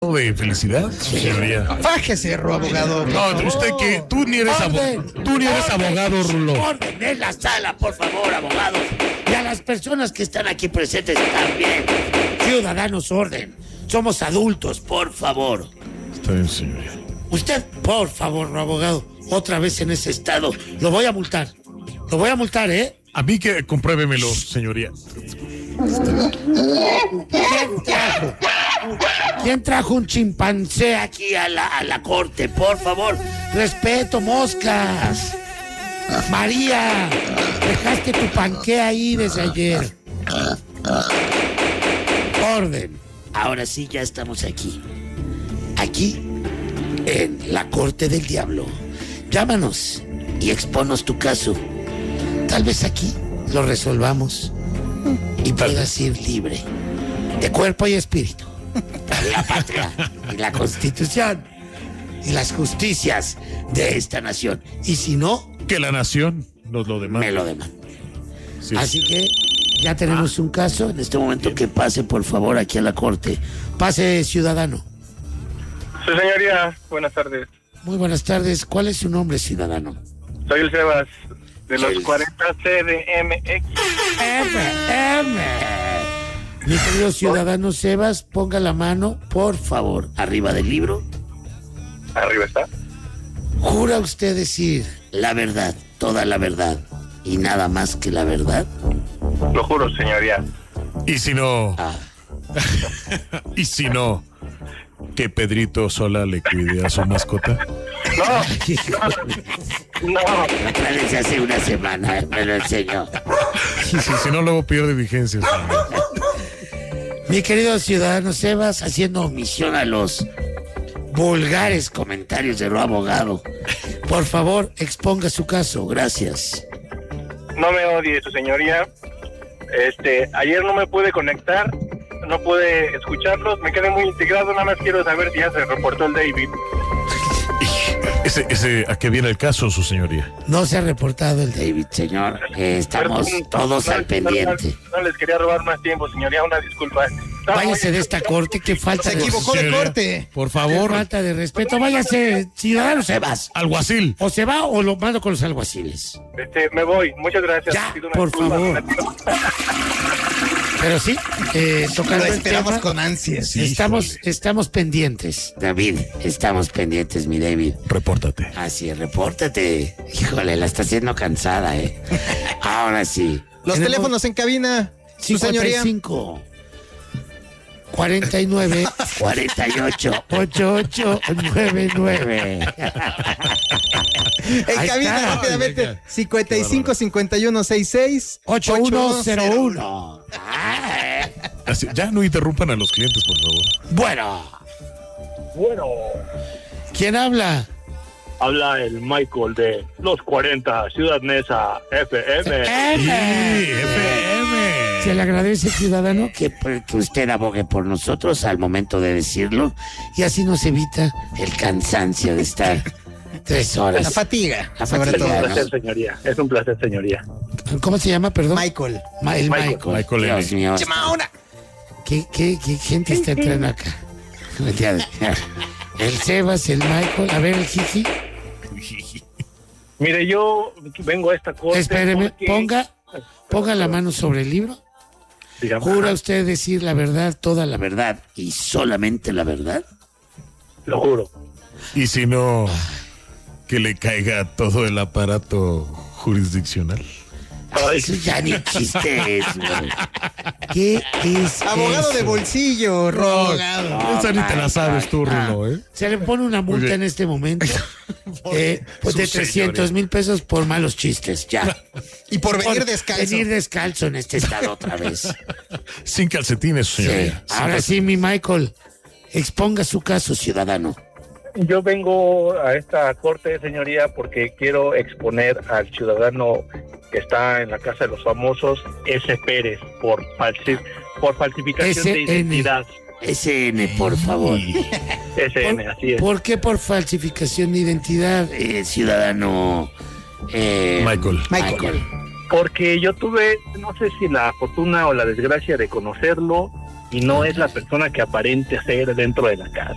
estado de felicidad, señoría. Fájese, abogado. No, usted que tú ni eres abogado, Rulo. Orden en la sala, por favor, abogados. Y a las personas que están aquí presentes también. Ciudadanos, orden. Somos adultos, por favor. Está bien, señoría. Usted, por favor, abogado, otra vez en ese estado. Lo voy a multar. Lo voy a multar, ¿eh? A mí que compruébemelo, señoría. ¿Quién trajo un chimpancé aquí a la corte? Por favor, respeto, moscas. María, dejaste tu panqué ahí desde ayer. Orden. Ahora sí, ya estamos aquí. Aquí, en la corte del diablo. Llámanos y exponos tu caso. Tal vez aquí lo resolvamos y puedas ir libre, de cuerpo y espíritu. La patria y la constitución y las justicias de esta nación. Y si no, que la nación nos lo demanda. me lo demanda. Sí. Así que ya tenemos un caso. En este momento que pase, por favor, aquí a la corte. Pase, ciudadano. Sí, señoría, buenas tardes. Muy buenas tardes. ¿Cuál es su nombre, ciudadano? Soy el Sebas, de los El- 40 CDMX. Mi querido ciudadano Sebas, ponga la mano, por favor, arriba del libro. Arriba está. ¿Jura usted decir la verdad, toda la verdad y nada más que la verdad? Lo juro, señoría. Y si no, Ah, y si no, que Pedrito Sola le cuide a su mascota. No, la otra vez hace una semana me lo enseñó. Sí, si no, luego pierde vigencia, señor. Mi querido ciudadano Sebas, haciendo omisión a los vulgares comentarios de lo abogado, por favor, exponga su caso. Gracias. no me odie, su señoría. Ayer no me pude conectar, no pude escucharlos, me quedé muy integrado, nada más quiero saber si ya se reportó el David. Ese, ¿a qué viene el caso, su señoría? No se ha reportado el David, señor. Estamos todos al pendiente. No les quería robar más tiempo, señoría, una disculpa. Váyase de esta corte, qué falta Se de equivocó de Señoría, corte. por qué favor, falta de respeto. Váyase, ciudadano Sebas. alguacil. O se va o lo mando con los alguaciles. Me voy, muchas gracias. Ya, Pido una por disculpa. favor. Pero sí, tocando Lo el esperamos tema, con ansias. Sí, estamos pendientes, David. Estamos pendientes, mi David. Repórtate. Así, repórtate. Híjole, la está haciendo cansada, ¿eh? Ahora sí. Los Tenemos teléfonos en cabina, su señoría. 55 49 48 8899. En Ahí cabina está. rápidamente. Venga. 55 51 66 8101. Ah, Así, ya no interrumpan a los clientes, por favor. Bueno, ¿Quién habla? habla el Michael de los 40, Ciudad Neza, FM. FM. Se le agradece, ciudadano, que usted abogue por nosotros al momento de decirlo y así nos evita el cansancio de estar 3 horas. La fatiga, La sobre fatiga. Es un todo. placer, señoría. Es un placer, señoría. ¿Cómo se llama, perdón? Michael. El Michael. Michael. Dios mío. ¿Qué gente está entrando acá? El Sebas, el Michael. A ver, el Jiji. Mire, yo vengo a esta corte. Espéreme, porque- ponga la mano sobre el libro. Dígame. ¿Jura usted decir la verdad, toda la verdad y solamente la verdad? Lo juro. Y si no, que le caiga todo el aparato jurisdiccional. Ay, Eso ya ni chiste es, güey. ¿Qué es Abogado eso? de bolsillo, abogado. Esa ni te la sabes tú, Rulo, ¿eh? Se le pone una multa Oye. en este momento pues de Su 300,000 pesos por malos chistes, ya. Y por venir Por descalzo. venir descalzo en este estado otra vez. Sin calcetines, Sí. señoría. Ahora sí, mi Michael, exponga su caso, ciudadano. yo vengo a esta corte, señoría, porque quiero exponer al ciudadano que está en la Casa de los Famosos, S. Pérez, por falsificación de SN. identidad. SN, por favor. SN, así es. ¿Por qué por falsificación de identidad, ciudadano Michael. Porque yo tuve, no sé si la fortuna o la desgracia de conocerlo, y no es la persona que aparente ser dentro de la casa.